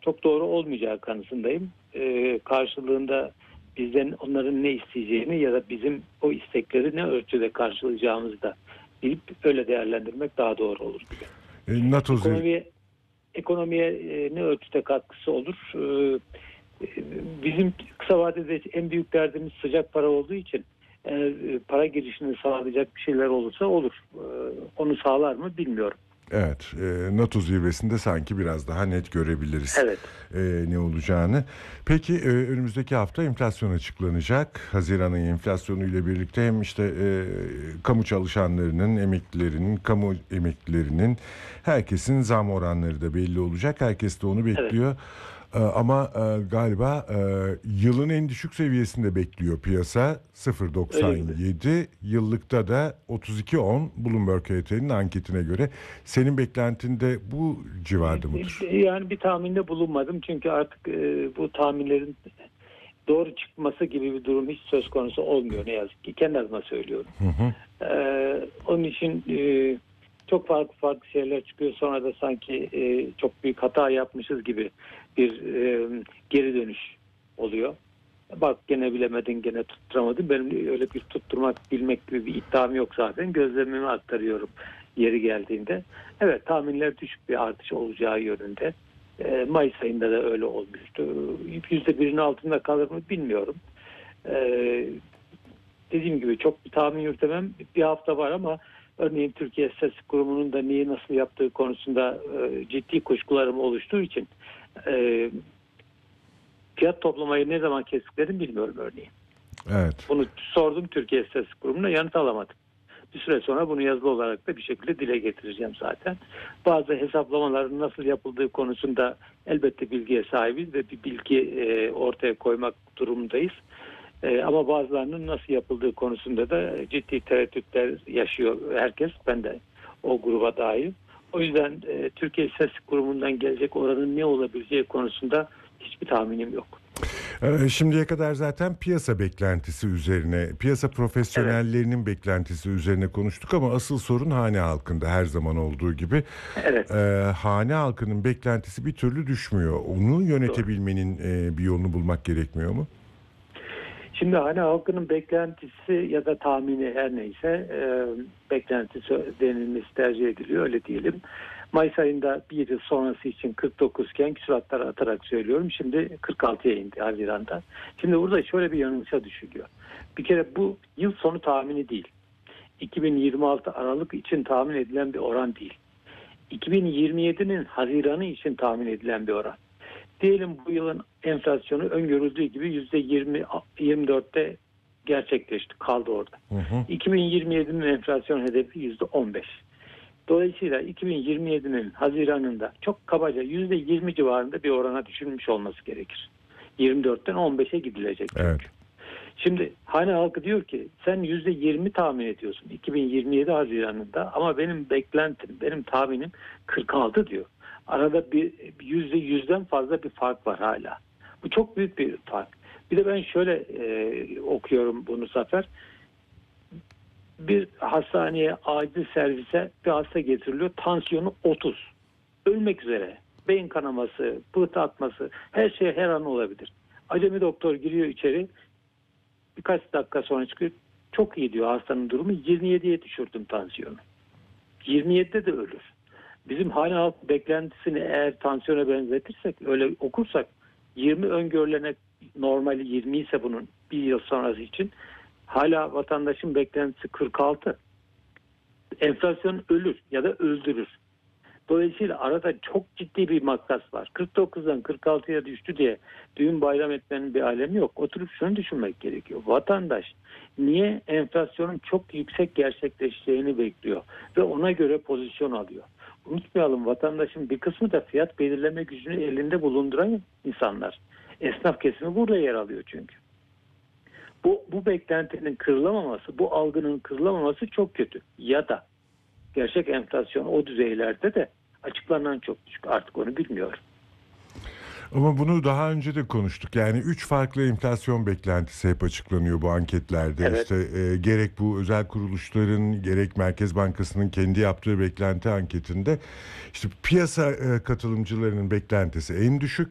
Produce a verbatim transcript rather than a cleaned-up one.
çok doğru olmayacağı kanısındayım. E, karşılığında bizden onların ne isteyeceğini ya da bizim o istekleri ne ölçüde karşılayacağımızı da bilip öyle değerlendirmek daha doğru olur gibi. E, NATO Ekonomiye, ekonomiye e, ne ölçüde katkısı olur? E, e, bizim kısa vadede en büyük derdimiz sıcak para olduğu için e, para girişini sağlayacak bir şeyler olursa olur. E, onu sağlar mı bilmiyorum. Evet, e, NATO zirvesinde sanki biraz daha net görebiliriz Evet. e, ne olacağını. Peki e, önümüzdeki hafta enflasyon açıklanacak. Haziran ayı enflasyonu ile birlikte hem işte e, kamu çalışanlarının, emeklilerinin, kamu emeklilerinin, herkesin zam oranları da belli olacak. Herkes de onu bekliyor. Evet. Ama galiba yılın en düşük seviyesinde bekliyor piyasa sıfır virgül doksan yedi. Yıllıkta da otuz iki virgül on Bloomberg H T'nin anketine göre. Senin beklentinde bu civarda mıdır? Yani bir tahminde bulunmadım. Çünkü artık bu tahminlerin doğru çıkması gibi bir durum hiç söz konusu olmuyor ne yazık ki. Kendi adıma söylüyorum. Hı hı. Ee, onun için e, çok farklı farklı şeyler çıkıyor. Sonra da sanki e, çok büyük hata yapmışız gibi bir e, geri dönüş oluyor. Bak gene bilemedin, gene tutturamadın. Benim öyle bir tutturmak, bilmek gibi bir iddiam yok zaten. Gözlemimi aktarıyorum yeri geldiğinde. Evet, tahminler düşük bir artış olacağı yönünde. E, Mayıs ayında da öyle olmuştu. yüzde birin altında kalır mı bilmiyorum. E, dediğim gibi çok bir tahmin yürütemem. Bir hafta var ama örneğin Türkiye İstatistik Kurumu'nun da neyi nasıl yaptığı konusunda e, ciddi kuşkularım oluştuğu için e, fiyat toplamayı ne zaman kestiklerini bilmiyorum örneğin. Evet. Bunu sordum Türkiye İstatistik Kurumu'na, yanıt alamadım. Bir süre sonra bunu yazılı olarak da bir şekilde dile getireceğim zaten. Bazı hesaplamaların nasıl yapıldığı konusunda elbette bilgiye sahibiz ve bir bilgi e, ortaya koymak durumundayız. E, ama bazılarının nasıl yapıldığı konusunda da ciddi tereddütler yaşıyor herkes. Ben de o gruba dahil. O yüzden e, Türkiye İstatistik Kurumu'ndan gelecek oranın ne olabileceği konusunda hiçbir tahminim yok. Şimdiye kadar zaten piyasa beklentisi üzerine, piyasa profesyonellerinin evet. beklentisi üzerine konuştuk ama asıl sorun hane halkında her zaman olduğu gibi. Evet. Ee, hane halkının beklentisi bir türlü düşmüyor. Onu yönetebilmenin e, bir yolunu bulmak gerekmiyor mu? Şimdi hane halkının beklentisi ya da tahmini her neyse e, beklentisi denilmesi tercih ediliyor, öyle diyelim. Mayıs ayında bir yıl sonrası için kırk dokuz iken küsuratlar atarak söylüyorum. Şimdi kırk altıya indi Haziran'da. Şimdi burada şöyle bir yanılışa düşülüyor. Bir kere bu yıl sonu tahmini değil. iki bin yirmi altı Aralık için tahmin edilen bir oran değil. iki bin yirmi yedinin Haziran'ı için tahmin edilen bir oran. Diyelim bu yılın enflasyonu öngörüldüğü gibi yüzde yirmi yirmi dörtte gerçekleşti, kaldı orada. Hı hı. iki bin yirmi yedinin enflasyon hedefi yüzde on beş. Dolayısıyla iki bin yirmi yedinin Haziran'ında çok kabaca yüzde yirmi civarında bir orana düşülmüş olması gerekir. yirmi dörtten on beşe gidilecek çünkü. Evet. Şimdi hane halkı diyor ki sen yüzde yirmi tahmin ediyorsun iki bin yirmi yedi Haziran'ında ama benim beklentim, benim tahminim kırk altı diyor. Arada bir yüzde yüzden fazla bir fark var hala. Bu çok büyük bir fark. Bir de ben şöyle e, okuyorum bunu Zafer. Bir hastaneye, acil servise bir hasta getiriliyor. Tansiyonu otuz. Ölmek üzere. Beyin kanaması, pıhtı atması, her şey her an olabilir. Acemi doktor giriyor içeri. Birkaç dakika sonra çıkıyor. Çok iyi diyor hastanın durumu. yirmi yediye düşürdüm tansiyonu. yirmi yedide de ölür. Bizim hane halk beklentisini eğer tansiyona benzetirsek, öyle okursak yirmi öngörülene normali yirmi ise bunun bir yıl sonrası için hala vatandaşın beklentisi kırk altı. Enflasyon ölür ya da öldürür. Dolayısıyla arada çok ciddi bir makas var. kırk dokuzdan kırk altıya düştü diye düğün bayram etmenin bir alemi yok. Oturup şunu düşünmek gerekiyor. Vatandaş niye enflasyonun çok yüksek gerçekleşeceğini bekliyor ve ona göre pozisyon alıyor. Unutmayalım, vatandaşın bir kısmı da fiyat belirleme gücünü elinde bulunduran insanlar. Esnaf kesimi burada yer alıyor çünkü. Bu, bu beklentinin kırılamaması, bu algının kırılamaması çok kötü. Ya da gerçek enflasyon o düzeylerde de açıklanan çok düşük. Artık onu bilmiyorum. Ama bunu daha önce de konuştuk. Yani üç farklı enflasyon beklentisi hep açıklanıyor bu anketlerde. Evet. İşte e, gerek bu özel kuruluşların, gerek Merkez Bankası'nın kendi yaptığı beklenti anketinde işte piyasa e, katılımcılarının beklentisi en düşük.